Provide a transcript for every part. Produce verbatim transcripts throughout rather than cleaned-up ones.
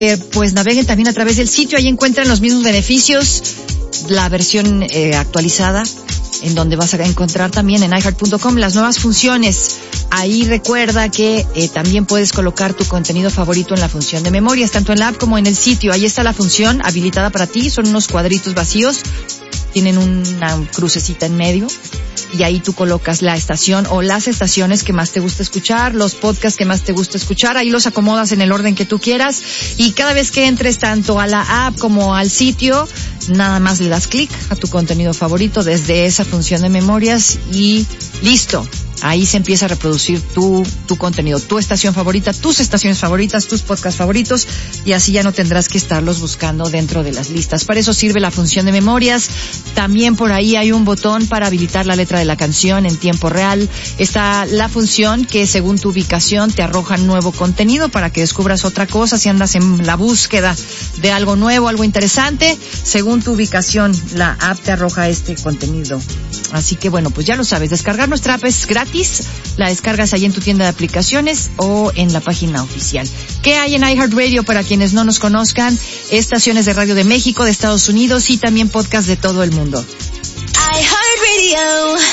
Eh, pues naveguen también a través del sitio, ahí encuentran los mismos beneficios, la versión eh, actualizada, en donde vas a encontrar también en i heart punto com las nuevas funciones. Ahí recuerda que eh, también puedes colocar tu contenido favorito en la función de memorias, tanto en la app como en el sitio. Ahí está la función habilitada para ti, son unos cuadritos vacíos, tienen una crucecita en medio, y ahí tú colocas la estación o las estaciones que más te gusta escuchar, los podcasts que más te gusta escuchar, ahí los acomodas en el orden que tú quieras, y cada vez que entres tanto a la app como al sitio, nada más le das clic a tu contenido favorito desde esa función de memorias y listo. Ahí se empieza a reproducir tu, tu contenido, tu estación favorita, tus estaciones favoritas, tus podcasts favoritos, y así ya no tendrás que estarlos buscando dentro de las listas. Para eso sirve la función de memorias. También por ahí hay un botón para habilitar la letra de la canción en tiempo real. Está la función que según tu ubicación te arroja nuevo contenido para que descubras otra cosa si andas en la búsqueda de algo nuevo, algo interesante. Según tu ubicación, la app te arroja este contenido. Así que bueno, pues ya lo sabes, descargar nuestra app es gratis, la descargas ahí en tu tienda de aplicaciones o en la página oficial. ¿Qué hay en iHeartRadio para quienes no nos conozcan? Estaciones de radio de México, de Estados Unidos y también podcast de todo el mundo. iHeartRadio.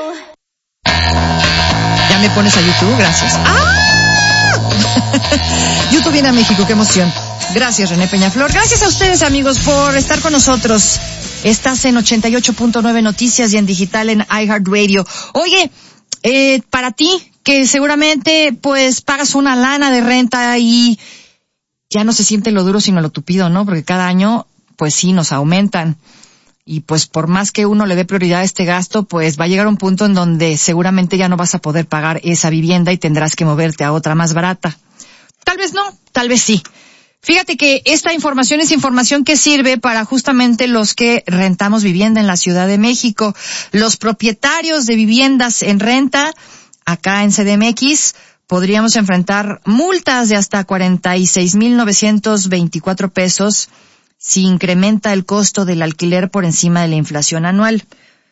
Ya me pones a YouTube, gracias. ¡Ah! YouTube viene a México, qué emoción. Gracias, René Peñaflor. Gracias a ustedes, amigos, por estar con nosotros. Estás en ochenta y ocho punto nueve Noticias y en digital en iHeartRadio. Oye, eh, para ti, que seguramente pues pagas una lana de renta y ya no se siente lo duro sino lo tupido, ¿no? Porque cada año, pues sí, nos aumentan. Y pues por más que uno le dé prioridad a este gasto, pues va a llegar un punto en donde seguramente ya no vas a poder pagar esa vivienda y tendrás que moverte a otra más barata. Tal vez no, tal vez sí. Fíjate que esta información es información que sirve para justamente los que rentamos vivienda en la Ciudad de México. Los propietarios de viviendas en renta, acá en C D M X, podríamos enfrentar multas de hasta cuarenta y seis mil novecientos veinticuatro pesos si incrementa el costo del alquiler por encima de la inflación anual.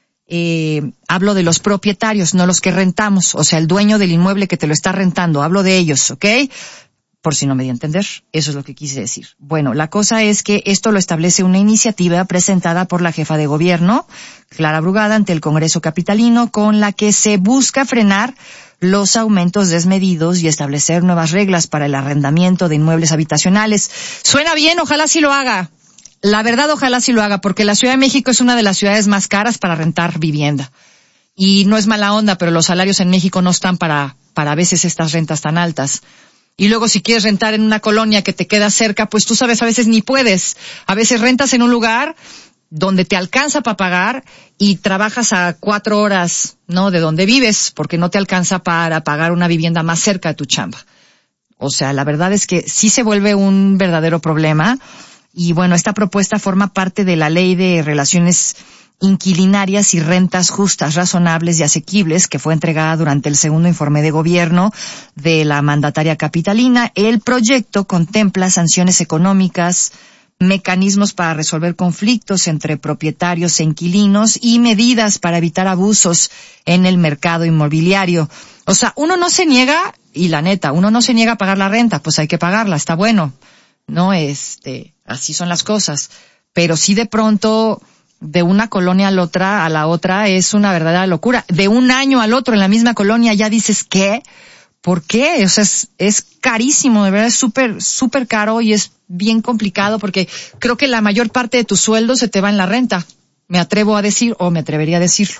Eh, hablo de los propietarios, no los que rentamos, o sea, el dueño del inmueble que te lo está rentando, hablo de ellos, ¿ok? Por si no me di a entender, eso es lo que quise decir. Bueno, la cosa es que esto lo establece una iniciativa presentada por la jefa de gobierno, Clara Brugada, ante el Congreso Capitalino, con la que se busca frenar los aumentos desmedidos y establecer nuevas reglas para el arrendamiento de inmuebles habitacionales. Suena bien, ojalá sí lo haga. La verdad, ojalá sí lo haga, porque la Ciudad de México es una de las ciudades más caras para rentar vivienda. Y no es mala onda, pero los salarios en México no están para, para a veces estas rentas tan altas. Y luego si quieres rentar en una colonia que te queda cerca, pues tú sabes, a veces ni puedes. A veces rentas en un lugar donde te alcanza para pagar y trabajas a cuatro horas, ¿no?, de donde vives, porque no te alcanza para pagar una vivienda más cerca de tu chamba. O sea, la verdad es que sí se vuelve un verdadero problema. Y bueno, esta propuesta forma parte de la Ley de Relaciones Inquilinarias y Rentas Justas, Razonables y Asequibles, que fue entregada durante el segundo informe de gobierno de la mandataria capitalina. El proyecto contempla sanciones económicas, mecanismos para resolver conflictos entre propietarios e inquilinos y medidas para evitar abusos en el mercado inmobiliario. O sea, uno no se niega, y la neta, uno no se niega a pagar la renta, pues hay que pagarla, está bueno. No, este, así son las cosas. Pero sí de pronto, de una colonia a la otra, a la otra, es una verdadera locura. De un año al otro en la misma colonia ya dices, ¿qué? ¿Por qué? O sea, es, es carísimo, de verdad es súper, súper caro y es bien complicado porque creo que la mayor parte de tu sueldo se te va en la renta. Me atrevo a decir, o me atrevería a decirlo.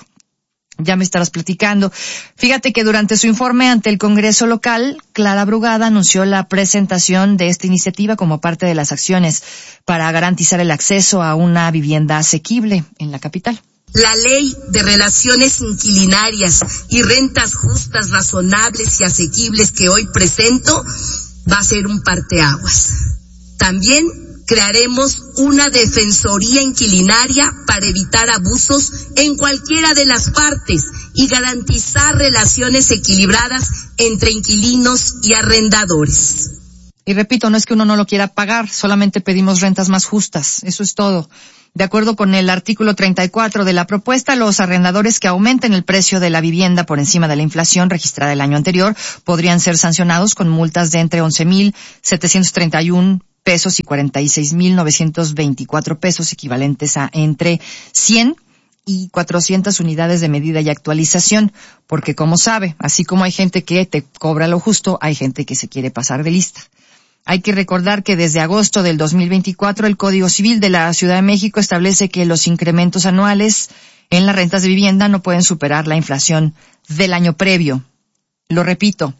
Ya me estarás platicando. Fíjate que durante su informe ante el Congreso local, Clara Brugada anunció la presentación de esta iniciativa como parte de las acciones para garantizar el acceso a una vivienda asequible en la capital. La Ley de Relaciones Inquilinarias y Rentas Justas, Razonables y Asequibles que hoy presento va a ser un parteaguas. También crearemos una defensoría inquilinaria para evitar abusos en cualquiera de las partes y garantizar relaciones equilibradas entre inquilinos y arrendadores. Y repito, no es que uno no lo quiera pagar, solamente pedimos rentas más justas, eso es todo. De acuerdo con el artículo treinta y cuatro de la propuesta, los arrendadores que aumenten el precio de la vivienda por encima de la inflación registrada el año anterior podrían ser sancionados con multas de entre once mil setecientos treinta y un pesos y cuarenta y seis mil novecientos veinticuatro pesos, equivalentes a entre cien y cuatrocientas unidades de medida y actualización, porque como sabe, así como hay gente que te cobra lo justo, hay gente que se quiere pasar de lista. Hay que recordar que desde agosto del dos mil veinticuatro el Código Civil de la Ciudad de México establece que los incrementos anuales en las rentas de vivienda no pueden superar la inflación del año previo. Lo repito,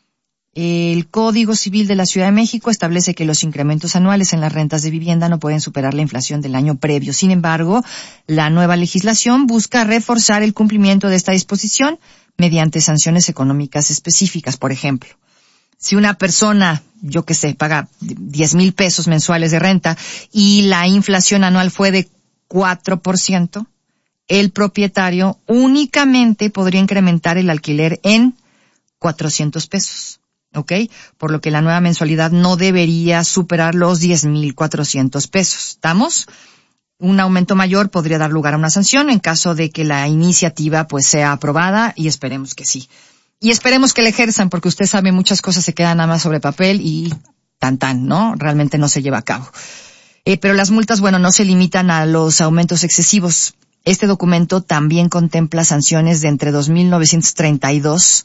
el Código Civil de la Ciudad de México establece que los incrementos anuales en las rentas de vivienda no pueden superar la inflación del año previo. Sin embargo, la nueva legislación busca reforzar el cumplimiento de esta disposición mediante sanciones económicas específicas. Por ejemplo, si una persona, yo qué sé, paga diez mil pesos mensuales de renta y la inflación anual fue de cuatro por ciento, el propietario únicamente podría incrementar el alquiler en cuatrocientos pesos. ¿Ok? Por lo que la nueva mensualidad no debería superar los diez mil cuatrocientos pesos. ¿Estamos? Un aumento mayor podría dar lugar a una sanción en caso de que la iniciativa pues sea aprobada, y esperemos que sí. Y esperemos que la ejerzan, porque usted sabe, muchas cosas se quedan nada más sobre papel y tan tan, ¿no? Realmente no se lleva a cabo. Eh, pero las multas, bueno, no se limitan a los aumentos excesivos. Este documento también contempla sanciones de entre dos mil novecientos treinta y dos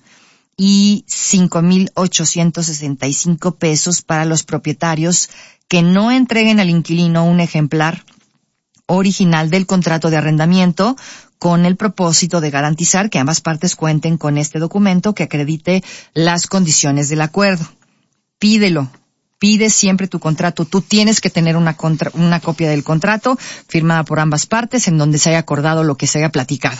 y cinco mil ochocientos sesenta y cinco pesos para los propietarios que no entreguen al inquilino un ejemplar original del contrato de arrendamiento, con el propósito de garantizar que ambas partes cuenten con este documento que acredite las condiciones del acuerdo. Pídelo. Pide siempre tu contrato. Tú tienes que tener una, contra, una copia del contrato firmada por ambas partes en donde se haya acordado lo que se haya platicado.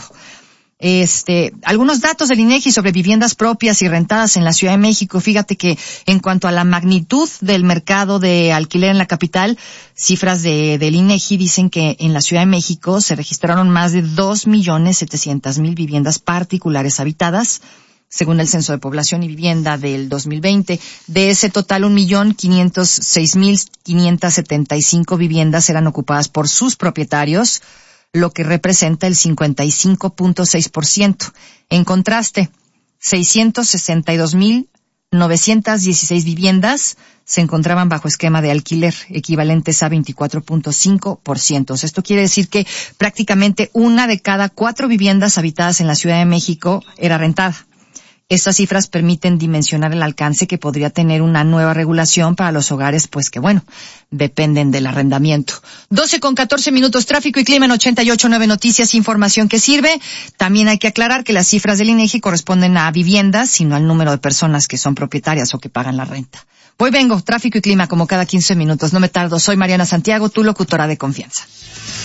Este, algunos datos del INEGI sobre viviendas propias y rentadas en la Ciudad de México. Fíjate que en cuanto a la magnitud del mercado de alquiler en la capital, cifras de, del INEGI dicen que en la Ciudad de México se registraron más de dos millones setecientas mil viviendas particulares habitadas, según el Censo de Población y Vivienda del dos mil veinte. De ese total, un millón quinientos seis mil quinientas setenta y cinco viviendas eran ocupadas por sus propietarios, lo que representa el cincuenta y cinco punto seis por ciento. En contraste, seiscientos sesenta y dos mil novecientas dieciséis viviendas se encontraban bajo esquema de alquiler, equivalentes a veinticuatro punto cinco por ciento. Esto quiere decir que prácticamente una de cada cuatro viviendas habitadas en la Ciudad de México era rentada. Estas cifras permiten dimensionar el alcance que podría tener una nueva regulación para los hogares, pues que bueno, dependen del arrendamiento. doce con catorce minutos, tráfico y clima en ochenta y ocho punto nueve Noticias, información que sirve. También hay que aclarar que las cifras del INEGI corresponden a viviendas, sino al número de personas que son propietarias o que pagan la renta. Voy vengo, tráfico y clima como cada quince minutos, no me tardo. Soy Mariana Santiago, tu locutora de confianza.